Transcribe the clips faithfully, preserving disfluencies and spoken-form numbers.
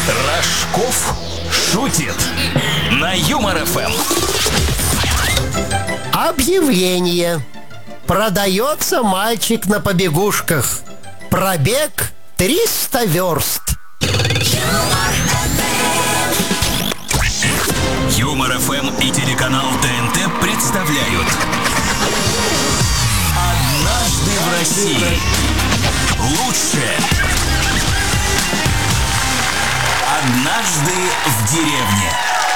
Рожков шутит на Юмор эф эм. Объявление. Продается мальчик на побегушках. Пробег триста верст. Юмор эф эм и телеканал тэ эн тэ представляют «Однажды в России». Лучшее. Однажды в деревне.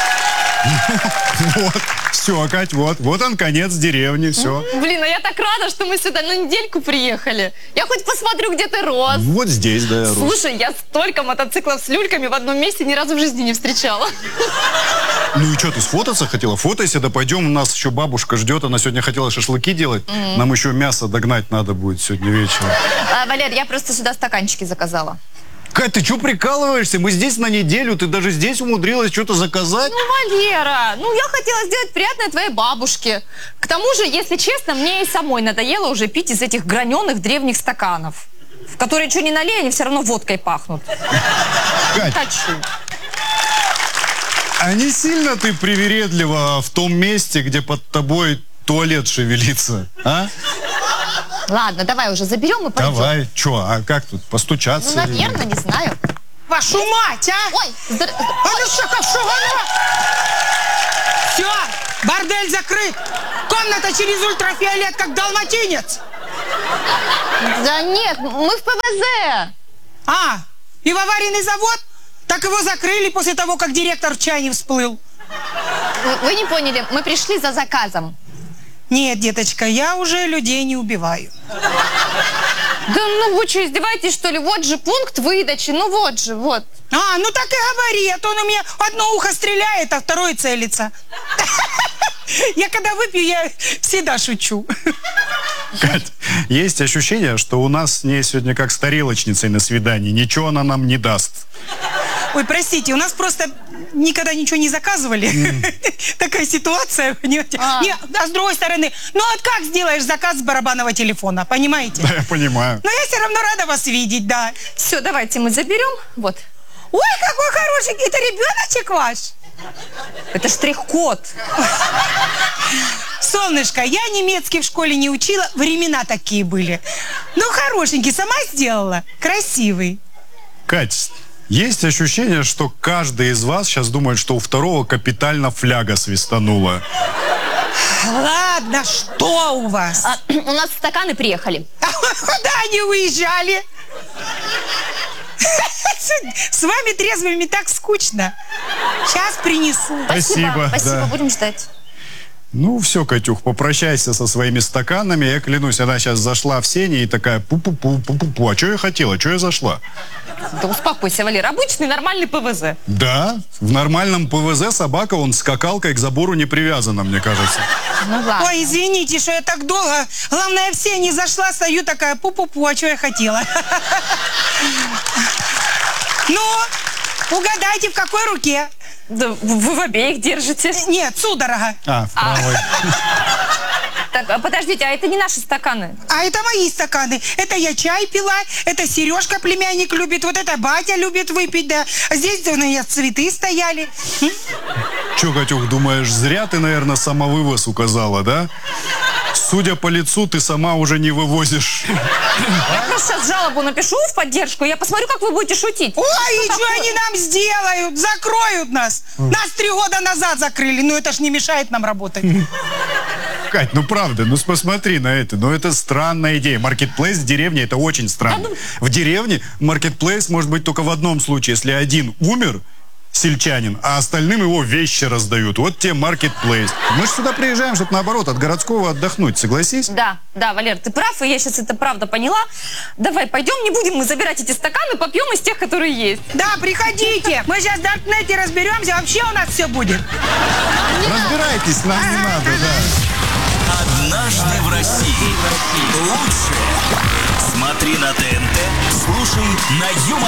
Вот, все, Кать, вот, вот он, конец деревни, все. Блин, а я так рада, что мы сюда на недельку приехали. Я хоть посмотрю, где ты рос. Вот здесь, да, я рос. Слушай, я столько мотоциклов с люльками в одном месте ни разу в жизни не встречала. Ну и что, ты сфотаться хотела? Фотойся, да пойдем, у нас еще бабушка ждет, она сегодня хотела шашлыки делать. Mm-hmm. Нам еще мясо догнать надо будет сегодня вечером. А, Валер, я просто сюда стаканчики заказала. Кать, ты что прикалываешься? Мы здесь на неделю, ты даже здесь умудрилась что-то заказать? Ну, Валера, ну я хотела сделать приятное твоей бабушке. К тому же, если честно, мне и самой надоело уже пить из этих граненых древних стаканов, в которые что ни налей, они все равно водкой пахнут. Кать, хочу. А не сильно ты привередлива в том месте, где под тобой туалет шевелится, а? Ладно, давай уже заберем и пойдем. Давай, что, а как тут, постучаться? Ну, наверное, не знаю. Вашу мать, а! Ой, здра... А ну что, как что, Все, бордель закрыт. Комната через ультрафиолет, как далматинец. Да нет, мы в пэ вэ зэ. А, и в аварийный завод? Так его закрыли после того, как директор в чайне всплыл. Вы, вы не поняли, мы пришли за заказом. Нет, деточка, я уже людей не убиваю. Да ну вы что, издеваетесь, что ли? Вот же пункт выдачи, ну вот же, вот. А, ну так и говори, а то он у меня одно ухо стреляет, а второе целится. Я когда выпью, я всегда шучу. Кать, есть ощущение, что у нас с ней сегодня как с тарелочницей на свидании. Ничего она нам не даст. Ой, простите, у нас просто никогда ничего не заказывали. Mm. Такая ситуация, понимаете? А. Не, а с другой стороны, ну вот как сделаешь заказ с барабанного телефона, понимаете? Да, я понимаю. Но я все равно рада вас видеть, да. Все, давайте мы заберем, вот. Ой, какой хороший, это ребеночек ваш? Это штрих-код. Солнышко, я немецкий в школе не учила, времена такие были. Ну, хорошенький, сама сделала, красивый. Кать, есть ощущение, что каждый из вас сейчас думает, что у второго капитально фляга свистанула. Ладно, что у вас? А, у нас стаканы приехали. А куда они уезжали? С вами трезвыми так скучно. Сейчас принесу. Спасибо. Спасибо, да. Будем ждать. Ну, все, Катюх, попрощайся со своими стаканами. Я клянусь, она сейчас зашла в сене и такая пу-пу-пу, пу-пу-пу. А что я хотела? Что я зашла? Да успокойся, Валер. Обычный нормальный пэ вэ зэ. Да, в нормальном пэ вэ зэ собака, он скакалкой к забору не привязана, мне кажется. Ну ладно. Ой, извините, что я так долго. Главное, я в сене зашла, стою такая пу-пу-пу. А что я хотела? Ну, угадайте, в какой руке? Да вы в обеих держите. Нет, судорога. А, в правой. Так, а подождите, а это не наши стаканы? А это мои стаканы. Это я чай пила, это Сережка племянник любит, вот это батя любит выпить, да. А здесь у меня цветы стояли. Че, Катюх, думаешь, зря ты, наверное, самовывоз указала, да? Судя по лицу, ты сама уже не вывозишь. Я просто сейчас жалобу напишу в поддержку, я посмотрю, как вы будете шутить. Ой, и что они нам сделают? Закроют нас. Нас три года назад закрыли, ну это ж не мешает нам работать. Кать, ну правда, ну посмотри на это. Ну это странная идея. Маркетплейс в деревне — это очень странно. В деревне маркетплейс может быть только в одном случае. Если один умер, сельчанин, а остальным его вещи раздают. Вот тебе маркетплейс. Мы же сюда приезжаем, чтобы наоборот от городского отдохнуть, согласись? Да, да, Валер, ты прав, и я сейчас это правда поняла. Давай, пойдем, не будем мы забирать эти стаканы, попьем из тех, которые есть. Да, приходите. Мы сейчас в Даркнете разберемся, вообще у нас все будет. Разбирайтесь, нам не надо, да. Однажды в России. Лучшее. Смотри на тэ эн тэ, слушай на Юмор.